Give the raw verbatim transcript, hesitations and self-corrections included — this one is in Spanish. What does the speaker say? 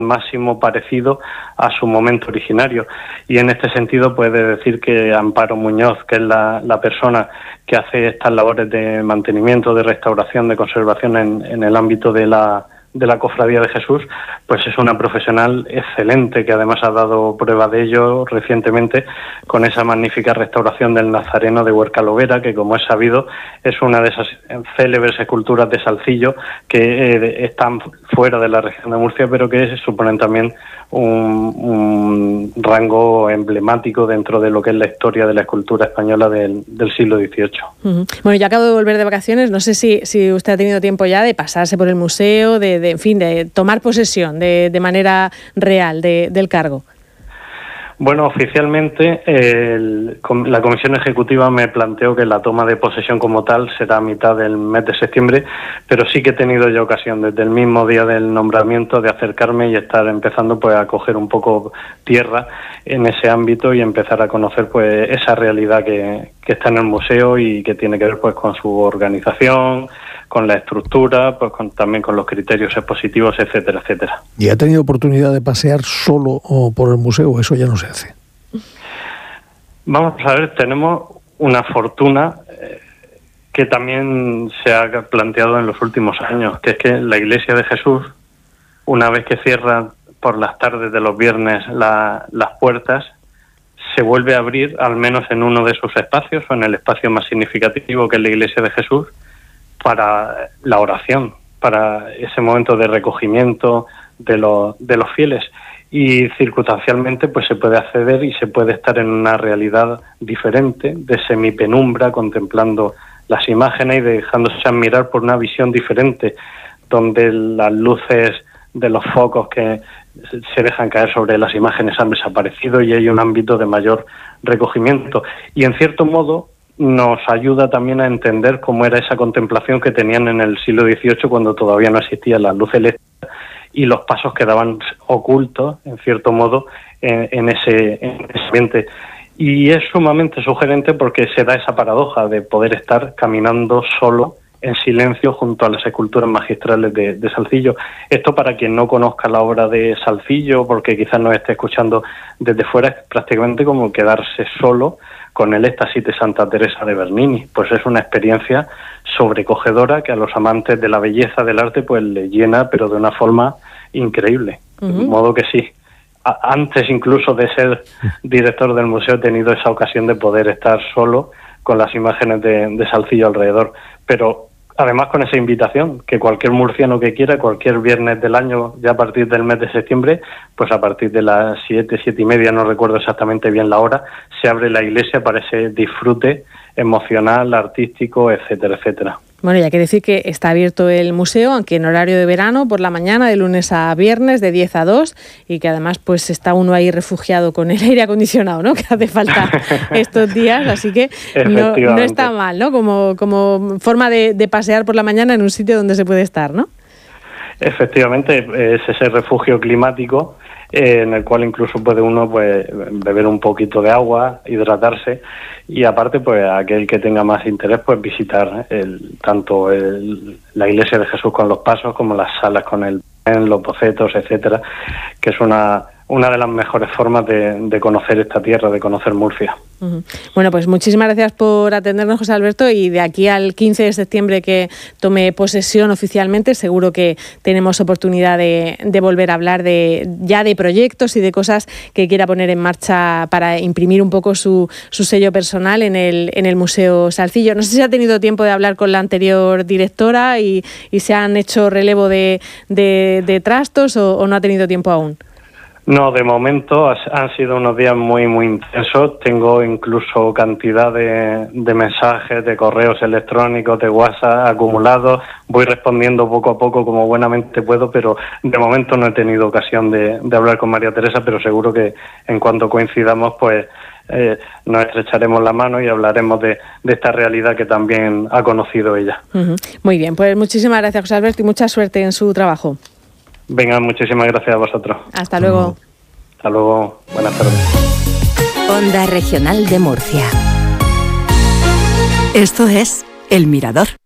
máximo parecido a su momento originario. Y en este sentido puede decir que Amparo Muñoz, que es la, la persona que hace estas labores de mantenimiento, de restauración, de conservación en, en el ámbito de la de la Cofradía de Jesús, pues es una profesional excelente, que además ha dado prueba de ello recientemente con esa magnífica restauración del Nazareno de Huerca Lovera, que, como es sabido, es una de esas célebres esculturas de Salcillo que eh, están fuera de la región de Murcia, pero que suponen también un, un rango emblemático dentro de lo que es la historia de la escultura española del, del siglo dieciocho. Uh-huh. Bueno, yo acabo de volver de vacaciones, no sé si, si usted ha tenido tiempo ya de pasarse por el museo, de, de en fin, de tomar posesión de, de manera real de, del cargo. Bueno, oficialmente el, la Comisión Ejecutiva me planteó que la toma de posesión como tal será a mitad del mes de septiembre, pero sí que he tenido ya ocasión desde el mismo día del nombramiento de acercarme y estar empezando pues a coger un poco tierra en ese ámbito y empezar a conocer pues esa realidad que, que está en el museo y que tiene que ver pues con su organización, con la estructura, pues con, también con los criterios expositivos, etcétera, etcétera. ¿Y ha tenido oportunidad de pasear solo o por el museo? Eso ya no se hace. Vamos a ver, tenemos una fortuna eh, que también se ha planteado en los últimos años, que es que la Iglesia de Jesús, una vez que cierra por las tardes de los viernes la, las puertas, se vuelve a abrir al menos en uno de sus espacios, o en el espacio más significativo que es la Iglesia de Jesús, para la oración, para ese momento de recogimiento de los, de los fieles. Y circunstancialmente pues se puede acceder y se puede estar en una realidad diferente, de semipenumbra, contemplando las imágenes y dejándose admirar por una visión diferente, donde las luces de los focos que se dejan caer sobre las imágenes han desaparecido y hay un ámbito de mayor recogimiento. Y en cierto modo nos ayuda también a entender cómo era esa contemplación que tenían en el siglo dieciocho, cuando todavía no existía la luz eléctrica y los pasos quedaban ocultos, en cierto modo, en, en, ese, en ese ambiente. Y es sumamente sugerente porque se da esa paradoja de poder estar caminando solo, en silencio, junto a las esculturas magistrales de, de Salcillo. Esto, para quien no conozca la obra de Salcillo, porque quizás nos esté escuchando desde fuera, es prácticamente como quedarse solo con el éxtasis de Santa Teresa de Bernini. Pues es una experiencia sobrecogedora que a los amantes de la belleza del arte pues le llena, pero de una forma increíble. Uh-huh. De modo que sí, a- antes incluso de ser director del museo he tenido esa ocasión de poder estar solo con las imágenes de, de Salcillo alrededor. Pero además con esa invitación, que cualquier murciano que quiera, cualquier viernes del año, ya a partir del mes de septiembre, pues a partir de las siete, siete y media, no recuerdo exactamente bien la hora, se abre la iglesia para ese disfrute emocional, artístico, etcétera, etcétera. Bueno, ya hay que decir que está abierto el museo, aunque en horario de verano, por la mañana, de lunes a viernes, de diez a dos, y que además pues está uno ahí refugiado con el aire acondicionado, ¿no?, que hace falta estos días, así que no, no está mal, ¿no?, como, como forma de, de pasear por la mañana en un sitio donde se puede estar, ¿no? Efectivamente, es ese refugio climático eh, en el cual incluso puede uno pues beber un poquito de agua, hidratarse, y aparte pues aquel que tenga más interés pues visitar el, tanto el, la Iglesia de Jesús con los pasos como las salas con el los bocetos, etcétera, que es una una de las mejores formas de, de conocer esta tierra, de conocer Murcia. Uh-huh. Bueno, pues muchísimas gracias por atendernos, José Alberto, y de aquí al quince de septiembre que tome posesión oficialmente, seguro que tenemos oportunidad de, de volver a hablar de ya de proyectos y de cosas que quiera poner en marcha para imprimir un poco su, su sello personal en el, en el Museo Salcillo. No sé si ha tenido tiempo de hablar con la anterior directora y, y se han hecho relevo de, de, de trastos o, o no ha tenido tiempo aún. No, de momento han sido unos días muy, muy intensos. Tengo incluso cantidad de, de mensajes, de correos electrónicos, de WhatsApp acumulados. Voy respondiendo poco a poco como buenamente puedo, pero de momento no he tenido ocasión de, de hablar con María Teresa, pero seguro que en cuanto coincidamos, pues eh, nos estrecharemos la mano y hablaremos de, de esta realidad que también ha conocido ella. Uh-huh. Muy bien, pues muchísimas gracias, José Alberto, y mucha suerte en su trabajo. Venga, muchísimas gracias a vosotros. Hasta luego. Hasta luego. Buenas tardes. Onda Regional de Murcia. Esto es El Mirador.